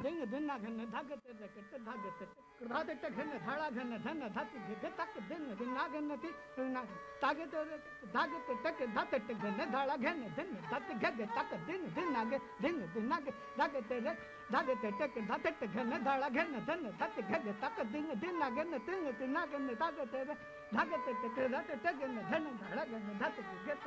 दिन दिन घन धागत रकट धागत धागत घन धाड़ा घन धन धत तक दिन दिन घन ति तागत धागत तक धत घन धाड़ा घन धन धत घग तक दिन दिन दिन धागत धागत तक धत घन धाड़ा घन धन धत घग तक दिन दिन घन धागत धागत तक धत घन धन धाड़ा घन धत